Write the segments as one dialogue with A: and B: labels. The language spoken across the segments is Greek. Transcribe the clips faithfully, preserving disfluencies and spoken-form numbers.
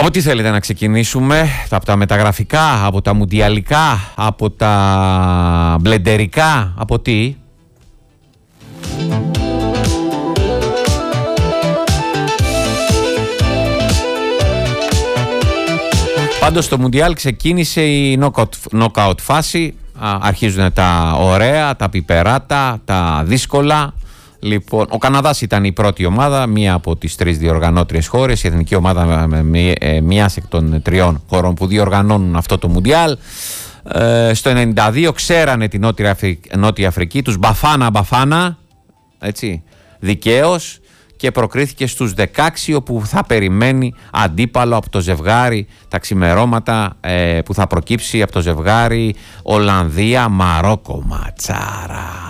A: Από τι θέλετε να ξεκινήσουμε? Από τα μεταγραφικά, από τα μουντιαλικά, από τα μπλεντερικά, από τι? Πάντως στο Μουντιάλ ξεκίνησε η knockout, knockout φάση. Αρχίζουν τα ωραία, τα πιπεράτα, τα δύσκολα. Λοιπόν, ο Καναδάς ήταν η πρώτη ομάδα, μία από τις τρεις διοργανώτριες χώρες, η εθνική ομάδα μιας εκ των τριών χωρών που διοργανώνουν αυτό το Μουντιάλ. Ε, στο ενενήντα δύο ξέρανε την Νότια Αφρική, Νότια Αφρική, τους μπαφάνα μπαφάνα, έτσι, δικαίως, και προκρίθηκε στους δεκαέξι, όπου θα περιμένει αντίπαλο από το ζευγάρι τα ξημερώματα ε, που θα προκύψει από το ζευγάρι Ολλανδία-Μαρόκο. Ματσάρα.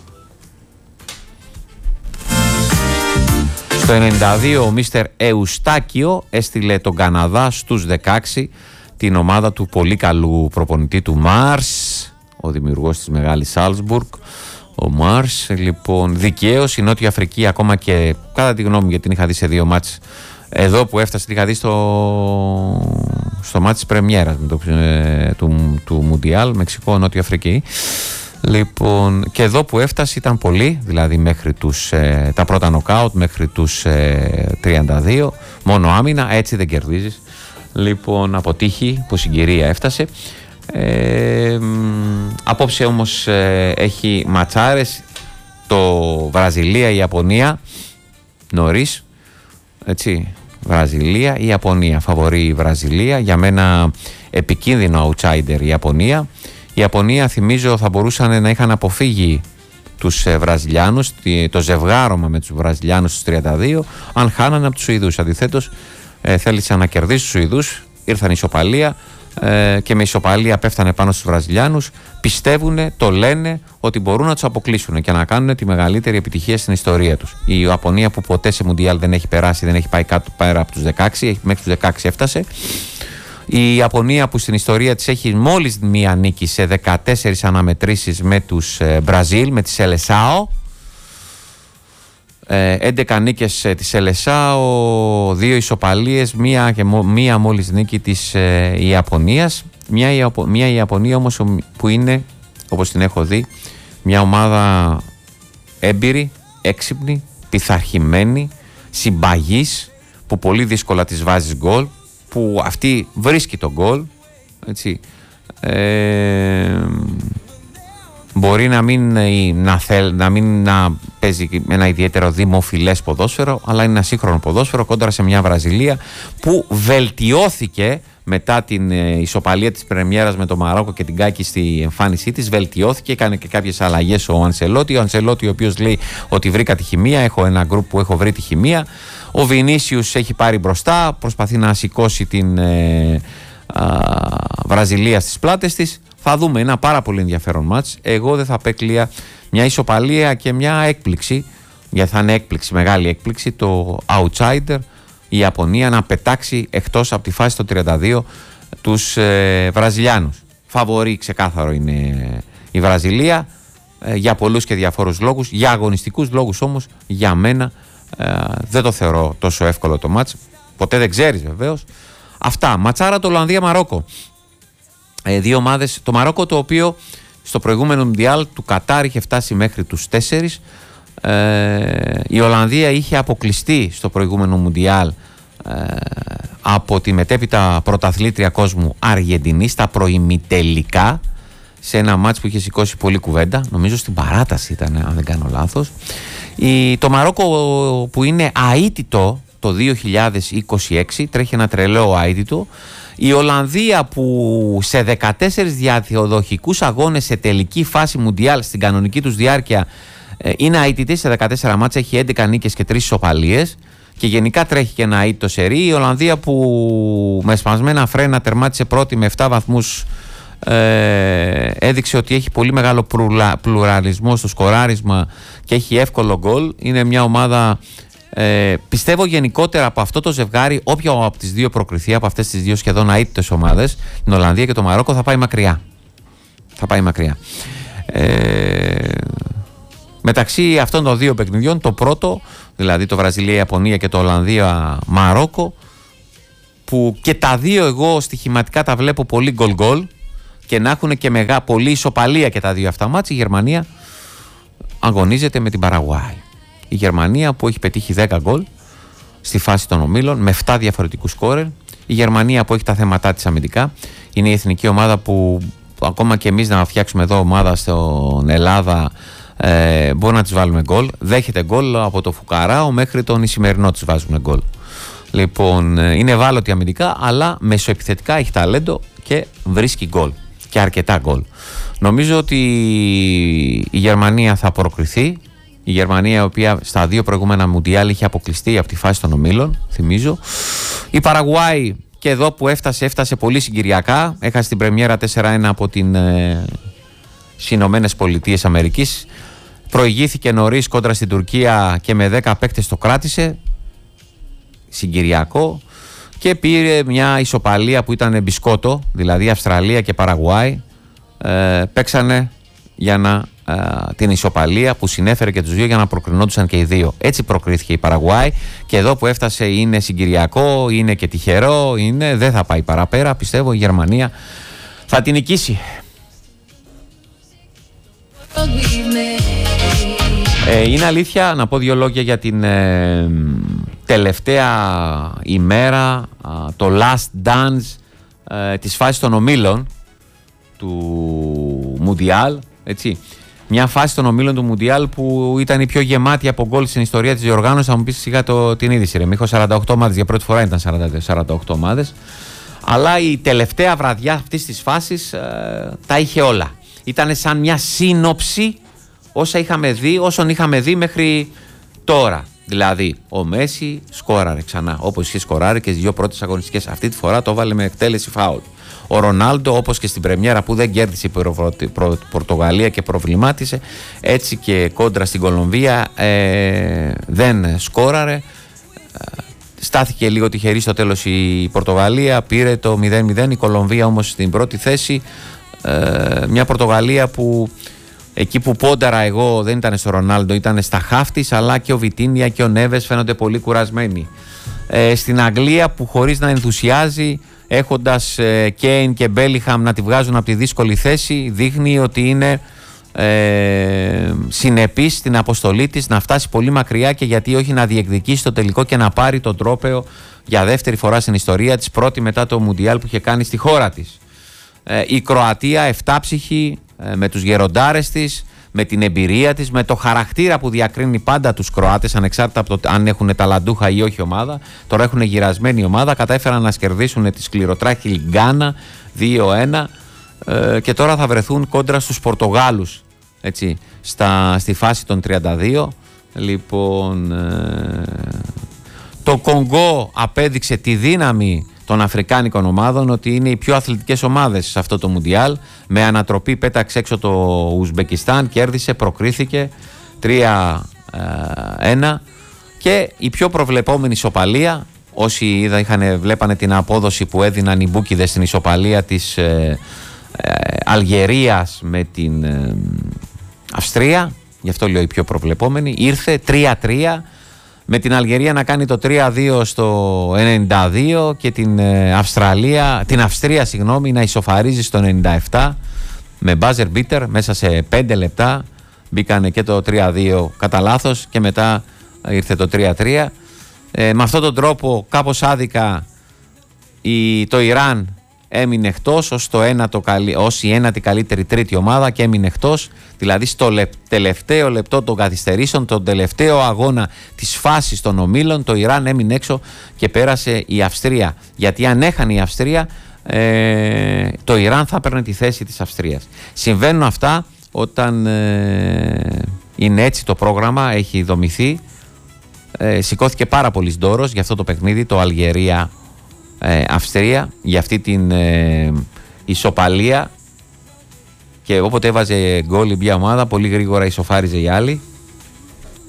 A: Στο ενενήντα δύο ο Μίστερ Εουστάκιο έστειλε τον Καναδά στους δεκαέξι, την ομάδα του πολύ καλού προπονητή του Μάρς, ο δημιουργός της μεγάλης Σάλτσμπουργκ, ο Μάρς. Λοιπόν, δικαίως η Νότια Αφρική, ακόμα και κατά τη γνώμη μου, γιατί την είχα δει σε δύο μάτς εδώ που έφτασε, την είχα δει στο, στο μάτς της πρεμιέρας με το, ε, του, του Μουντιάλ, Μεξικό, Νότια Αφρική. Λοιπόν, και εδώ που έφτασε ήταν πολύ, δηλαδή μέχρι τους, ε, τα πρώτα νοκάουτ, μέχρι τους ε, τριάντα δύο, μόνο άμυνα, έτσι δεν κερδίζεις. Λοιπόν, από τύχη που συγκυρία έφτασε. Ε, απόψε όμως ε, έχει ματσάρες, το Βραζιλία-Ιαπωνία νωρίς, έτσι, Βραζιλία ή Ιαπωνία, φαβορεί η Βραζιλία, για μένα επικίνδυνο outsider η Ιαπωνία. Η Ιαπωνία, θυμίζω, θα μπορούσαν να είχαν αποφύγει τους ε, Βραζιλιάνους, το ζευγάρωμα με τους Βραζιλιάνους στους τριάντα δύο, αν χάνανε από τους Σουηδούς. Αντιθέτως, ε, θέλησαν να κερδίσουν τους Σουηδούς, ήρθαν ισοπαλία ε, και με ισοπαλία πέφτανε πάνω στους Βραζιλιάνους. Πιστεύουν, το λένε, ότι μπορούν να τους αποκλείσουν και να κάνουν τη μεγαλύτερη επιτυχία στην ιστορία τους. Η Ιαπωνία, που ποτέ σε Μουντιάλ δεν έχει περάσει, δεν έχει πάει κάτω πέρα από τους δεκαέξι, μέχρι τους δεκαέξι έφτασε. Η Ιαπωνία, που στην ιστορία της έχει μόλις μία νίκη σε δεκατέσσερις αναμετρήσεις με τους ε, Μπραζίλ, με τη Σελεσάο. Ε, έντεκα νίκες ε, της Σελεσάο, δύο ισοπαλίες, μία, και μο, μία μόλις νίκη της ε, Ιαπωνίας. Μια, Ιαπω, μια Ιαπωνία όμως που είναι, όπως την έχω δει, μια ομάδα έμπειρη, έξυπνη, πειθαρχημένη, συμπαγής, που πολύ δύσκολα της βάζεις γκολ, που αυτή βρίσκει τον γκολ, έτσι. Ε, μπορεί να μην, να, θέλ, να μην να παίζει ένα ιδιαίτερο δημοφιλές ποδόσφαιρο, αλλά είναι ένα σύγχρονο ποδόσφαιρο κόντρα σε μια Βραζιλία που βελτιώθηκε μετά την ισοπαλία της πρεμιέρας με το Μαρόκο και την κάκιστη εμφάνισή της. Βελτιώθηκε, έκανε και κάποιες αλλαγές ο Ανσελότη. Ο Ανσελότη, ο οποίος λέει ότι βρήκα τη χημεία, έχω ένα γκρουπ που έχω βρει τη χημεία. Ο Βινίσιους έχει πάρει μπροστά, προσπαθεί να σηκώσει την ε, α, Βραζιλία στις πλάτες της. Θα δούμε, ένα πάρα πολύ ενδιαφέρον μάτς. Εγώ δεν θα απέκλεια μια ισοπαλία και μια έκπληξη, γιατί θα είναι έκπληξη, μεγάλη έκπληξη, το outsider, η Ιαπωνία, να πετάξει εκτός από τη φάση των τριάντα δύο τους ε, Βραζιλιάνους. Φαβορί ξεκάθαρο είναι η Βραζιλία, ε, για πολλούς και διαφόρους λόγους, για αγωνιστικούς λόγους όμως, για μένα ε, δεν το θεωρώ τόσο εύκολο το μάτς. Ποτέ δεν ξέρεις βεβαίως. Αυτά, ματσάρα το Ολλανδία-Μαρόκο. Ε, δύο ομάδες, το Μαρόκο το οποίο στο προηγούμενο Μουντιάλ του Κατάρ είχε φτάσει μέχρι τους τέσσερις. Ε, η Ολλανδία είχε αποκλειστεί στο προηγούμενο Μουντιάλ ε, από τη μετέπειτα πρωταθλήτρια κόσμου Αργεντινή στα προημιτελικά, σε ένα μάτς που είχε σηκώσει πολλή κουβέντα, νομίζω στην παράταση ήταν, αν δεν κάνω λάθος. Η, το Μαρόκο που είναι αίτητο το δύο χιλιάδες είκοσι έξι, τρέχει ένα τρελό αίτητο. Η Ολλανδία που σε δεκατέσσερις διαδοχικούς αγώνες σε τελική φάση Μουντιάλ στην κανονική τους διάρκεια είναι αίτητη σε δεκατέσσερα μάτσα, έχει έντεκα νίκες και τρεις ισοπαλίες και γενικά τρέχει και ένα αίτητο σερί. Η Ολλανδία που με σπασμένα φρένα τερμάτισε πρώτη με επτά βαθμούς, ε, έδειξε ότι έχει πολύ μεγάλο πλουρα, πλουραλισμό στο σκοράρισμα και έχει εύκολο γκολ. Είναι μια ομάδα, ε, πιστεύω γενικότερα από αυτό το ζευγάρι, όποια από τις δύο προκριθεί, από αυτές τις δύο σχεδόν αίτητες ομάδες, την Ολλανδία και το Μαρόκο, θα πάει μακριά. Θα πάει μακριά. Ε, μεταξύ αυτών των δύο παιχνιδιών, το πρώτο, δηλαδή το Βραζιλία-Ιαπωνία και το Ολλανδία-Μαρόκο, που και τα δύο εγώ στοιχηματικά τα βλέπω πολύ γκολ-γκολ και να έχουν και μεγά, πολύ ισοπαλία και τα δύο αυτά μάτς, η Γερμανία αγωνίζεται με την Παραγουάη. Η Γερμανία που έχει πετύχει δέκα γκολ στη φάση των ομίλων με επτά διαφορετικούς σκόρερ. Η Γερμανία που έχει τα θέματά της αμυντικά. Είναι η εθνική ομάδα που ακόμα και εμείς να φτιάξουμε εδώ ομάδα στην Ελλάδα ε, μπορούμε να της βάλουμε γκολ. Δέχεται γκολ από το Φουκαράο μέχρι τον Ισημερινό της βάζουμε γκολ. Λοιπόν, είναι ευάλωτη αμυντικά, αλλά μεσοεπιθετικά έχει ταλέντο και βρίσκει γκολ. Και αρκετά γκολ. Νομίζω ότι η Γερμανία θα προκριθεί. Η Γερμανία, η οποία στα δύο προηγούμενα Μουντιάλ είχε αποκλειστεί από τη φάση των ομίλων, θυμίζω. Η Παραγουάη και εδώ που έφτασε, έφτασε πολύ συγκυριακά. Έχασε την πρεμιέρα τέσσερα ένα από την ε, Ηνωμένες Πολιτείες Αμερικής. Προηγήθηκε νωρίς κόντρα στην Τουρκία και με δέκα παίκτες το κράτησε. Συγκυριακό. Και πήρε μια ισοπαλία που ήταν μπισκότο, δηλαδή Αυστραλία και Παραγουάη ε, παίξανε για να, ε, την ισοπαλία που συνέφερε και τους δύο για να προκρινόντουσαν και οι δύο. Έτσι προκρίθηκε η Παραγουάη και εδώ που έφτασε είναι συγκυριακό, είναι και τυχερό, είναι, δεν θα πάει παραπέρα. Πιστεύω η Γερμανία θα την νικήσει. Ε, είναι αλήθεια, να πω δύο λόγια για την ε, τελευταία ημέρα, ε, το last dance ε, της φάσης των ομίλων του Μουντιάλ, έτσι. Μια φάση των ομίλων του Μουντιάλ που ήταν η πιο γεμάτη από γκολ στην ιστορία της διοργάνωσης. Θα μου πεις σιγά το, την είδηση, ρε. Μήχω σαράντα οκτώ ομάδες, για πρώτη φορά ήταν σαράντα οκτώ ομάδες. Αλλά η τελευταία βραδιά αυτής της φάσης ε, τα είχε όλα. Ήταν σαν μια σύνοψη όσα είχαμε δει, όσων είχαμε δει μέχρι τώρα. Δηλαδή, ο Μέση σκόραρε ξανά, όπως είχε σκοράρει και στις δύο πρώτες αγωνιστικές. Αυτή τη φορά το έβαλε με εκτέλεση φάουλ. Ο Ρονάλντο, όπως και στην πρεμιέρα που δεν κέρδισε η Πορτογαλία και προβλημάτισε, έτσι και κόντρα στην Κολομβία ε, δεν σκόραρε. Στάθηκε λίγο τυχερή στο τέλος η Πορτογαλία, πήρε το μηδέν μηδέν. Η Κολομβία όμως στην πρώτη θέση. Ε, μια Πορτογαλία που εκεί που πόνταρα εγώ δεν ήταν στο Ρονάλντο, ήταν στα χαφ της, αλλά και ο Βιτίνια και ο Νέβες φαίνονται πολύ κουρασμένοι. Ε, στην Αγγλία που χωρίς να ενθουσιάζει, έχοντας ε, Κέιν και Μπέλιχαμ να τη βγάζουν από τη δύσκολη θέση, δείχνει ότι είναι ε, συνεπής στην αποστολή της να φτάσει πολύ μακριά και γιατί όχι να διεκδικήσει το τελικό και να πάρει τον τρόπαιο για δεύτερη φορά στην ιστορία της, πρώτη μετά το Μουντιάλ που είχε κάνει στη χώρα της. Ε, η Κροατία εφτάψυχη, ε, με τους γεροντάρες της, με την εμπειρία της, με το χαρακτήρα που διακρίνει πάντα τους Κροάτες, ανεξάρτητα από το αν έχουν ταλαντούχα ή όχι ομάδα. Τώρα έχουν γυρασμένη ομάδα, κατάφεραν να σκερδίσουν τη σκληροτράχηλη Γκάνα δύο ένα ε, και τώρα θα βρεθούν κόντρα στους Πορτογάλους, έτσι, στα, στη φάση των τριάντα δύο. Λοιπόν, ε, το Κονγκό απέδειξε τη δύναμη των αφρικάνικων ομάδων, ότι είναι οι πιο αθλητικές ομάδες σε αυτό το Μουντιάλ. Με ανατροπή πέταξε έξω το Ουσμπεκιστάν, κέρδισε, προκρίθηκε τρία ένα και η πιο προβλεπόμενη ισοπαλία, όσοι είδα, είχαν, βλέπανε την απόδοση που έδιναν οι μπούκιδες στην ισοπαλία της ε, ε, Αλγερίας με την ε, Αυστρία, γι' αυτό λέω η πιο προβλεπόμενη, ήρθε τρία τρία, με την Αλγερία να κάνει το τρία δύο στο ενενήντα δύο και την Αυστραλία, την Αυστρία συγγνώμη, να ισοφαρίζει στο ενενήντα επτά με buzzer beater μέσα σε πέντε λεπτά. Μπήκανε και το τρία δύο κατά λάθος και μετά ήρθε το τρία τρία. Ε, με αυτόν τον τρόπο κάπως άδικα η, το Ιράν έμεινε εκτός ως, το ένα, το καλύ, ως η ένατη καλύτερη τρίτη ομάδα και έμεινε εκτός. Δηλαδή στο λεπ, τελευταίο λεπτό των καθυστερήσεων, τον τελευταίο αγώνα της φάσης των ομίλων, το Ιράν έμεινε έξω και πέρασε η Αυστρία. Γιατί αν έχανε η Αυστρία, ε, το Ιράν θα παίρνει τη θέση της Αυστρίας. Συμβαίνουν αυτά όταν ε, είναι έτσι το πρόγραμμα, έχει δομηθεί. Ε, σηκώθηκε πάρα πολύς ντόρος για αυτό το παιχνίδι, το Αλγερία Ε, Αυστρία, για αυτή την ε, ισοπαλία, και όποτε έβαζε γκολ η μια ομάδα πολύ γρήγορα ισοφάριζε η άλλη.